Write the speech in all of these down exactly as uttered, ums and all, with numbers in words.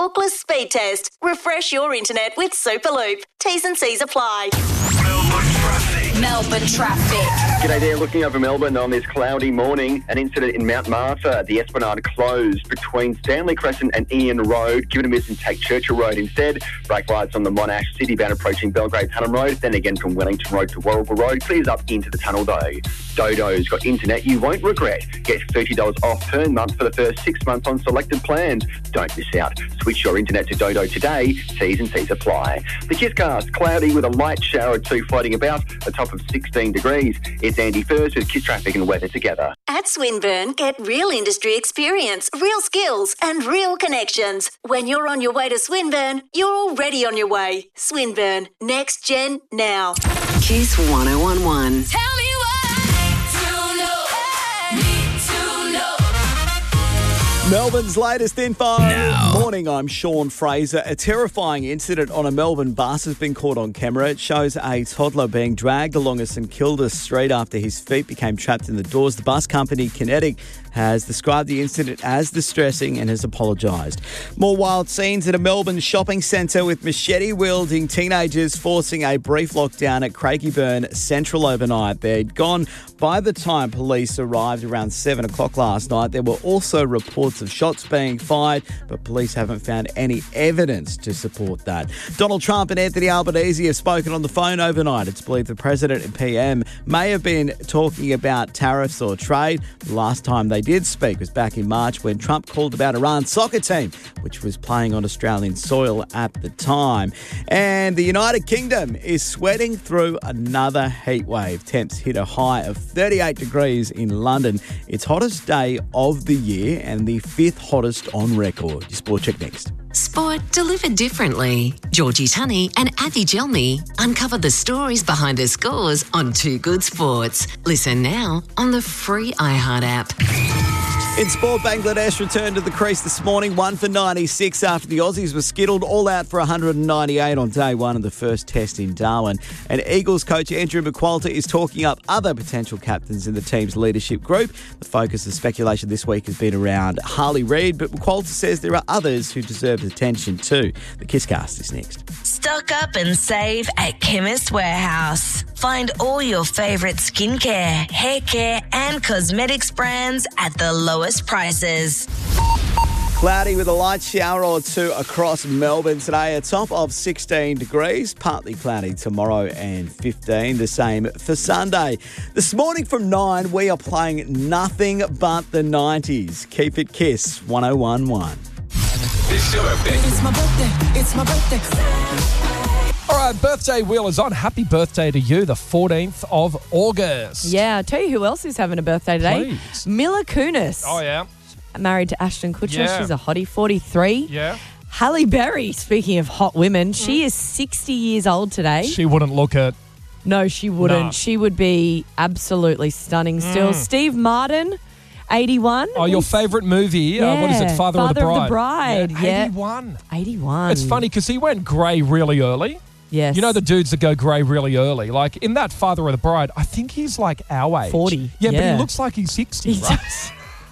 Ookla Speed Test. Refresh your internet with Superloop. T's and C's apply. Melbourne traffic. Melbourne traffic. G'day there, looking over Melbourne on this cloudy morning. An incident in Mount Martha, the Esplanade closed between Stanley Crescent and Ian Road. Give it a miss and take Churchill Road instead. Brake lights on the Monash City bound approaching Belgrave Tunnel Road. Then again from Wellington Road to Warragul Road. Clears up into the tunnel though. Dodo's got internet you won't regret. Get thirty dollars off per month for the first six months on selected plans. Don't miss out. Switch your internet to Dodo today. T's and C's apply. The Kisscast, cloudy with a light shower or two floating about, a top of sixteen degrees. It's Andy First with Kiss Traffic and weather together. At Swinburne, get real industry experience, real skills and real connections. When you're on your way to Swinburne, you're already on your way. Swinburne, next gen now. Kiss one oh one one. Tell me what to know. Need to know. Melbourne's latest info. Now. Morning, I'm Sean Fraser. A terrifying incident on a Melbourne bus has been caught on camera. It shows a toddler being dragged along a St Kilda street after his feet became trapped in the doors. The bus company, Kinetic, has described the incident as distressing and has apologised. More wild scenes at a Melbourne shopping centre with machete-wielding teenagers forcing a brief lockdown at Craigieburn Central overnight. They'd gone by the time police arrived around seven o'clock last night. There were also reports of shots being fired, but police haven't found any evidence to support that. Donald Trump and Anthony Albanese have spoken on the phone overnight. It's believed the President and P M may have been talking about tariffs or trade. The last time they did speak was back in March when Trump called about Iran's soccer team, which was playing on Australian soil at the time. And the United Kingdom is sweating through another heat wave. Temps hit a high of thirty-eight degrees in London. Its hottest day of the year and the fifth hottest on record. Your Sport Check next. Sport delivered differently. Georgie Tunney and Avi Gelmi uncover the stories behind the scores on Two Good Sports. Listen now on the free iHeart app. In sport, Bangladesh returned to the crease this morning, one for ninety-six after the Aussies were skittled, all out for one hundred ninety-eight on day one of the first test in Darwin. And Eagles coach Andrew McQualter is talking up other potential captains in the team's leadership group. The focus of speculation this week has been around Harley Reid, but McQualter says there are others who deserve attention too. The Kisscast is next. Stock up and save at Chemist Warehouse. Find all your favourite skincare, hair care and cosmetics brands at the lowest prices. Cloudy with a light shower or two across Melbourne today. A top of sixteen degrees. Partly cloudy tomorrow and fifteen. The same for Sunday. This morning from nine, we are playing nothing but the nineties. Keep it Kiss one oh one one. It's your birthday. It's my birthday. It's my birthday. All right, birthday wheel is on. Happy birthday to you, the fourteenth of August. Yeah, I'll tell you who else is having a birthday today. Please. Mila Kunis. Oh, yeah. Married to Ashton Kutcher. Yeah. She's a hottie, forty-three. Yeah. Halle Berry, speaking of hot women, she is sixty years old today. She wouldn't look it. No, she wouldn't. No. She would be absolutely stunning still. Steve Martin, eighty-one. Oh, your favourite movie, uh, what is it, Yeah, Father, Father of the of Bride? the Bride, yeah. eighty-one. eighty-one. It's funny because he went grey really early. Yes. You know the dudes that go grey really early? Like, in that Father of the Bride, I think he's like our age. forty, Yeah, but yeah. he looks like he's sixty, He right? does.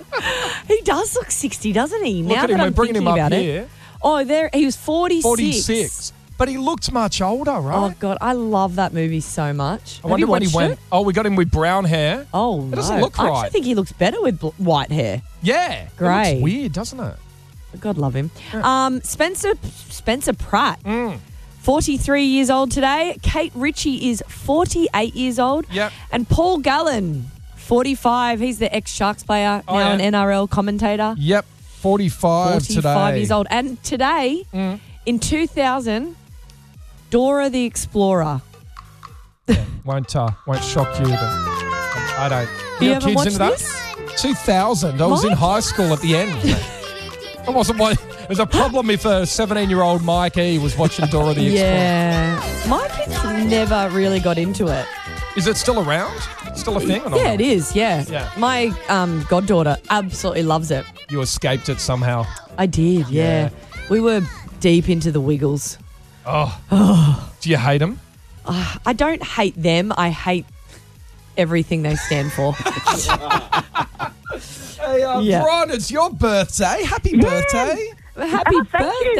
He does look sixty, doesn't he? Look now at him. that We're I'm bringing thinking him up about here. it. Oh, there he was forty-six. forty-six. But he looks much older, right? Oh, God, I love that movie so much. I Have wonder you when he watched went. it? Oh, we got him with brown hair. Oh, It doesn't no. look I right. actually think he looks better with bl- white hair. Yeah. Grey. It looks weird, doesn't it? God love him. Um, Spencer Spencer Pratt, forty-three years old today. Kate Ritchie is forty-eight years old. Yep. And Paul Gallen, forty-five. He's the ex-Sharks player, Oh, now yeah. an N R L commentator. Yep. forty-five, forty-five today. years old. And today, in two thousand, Dora the Explorer. Won't uh, won't shock you. But I don't. You got ever kids watched into that? this? two thousand. I was in Mike? high school at the end. I wasn't. wa- There's a problem if a seventeen-year-old Mike E was watching Dora the Explorer. Yeah. My kids never really got into it. Is it still around? Still a thing? Or not? Yeah, it is, yeah. Yeah. My um, goddaughter absolutely loves it. You escaped it somehow. I did, yeah. Yeah. We were deep into the Wiggles. Oh. Do you hate them? Uh, I don't hate them. I hate everything they stand for. Hey, uh, Yeah. Bron, it's your birthday. Happy birthday. Happy birthday.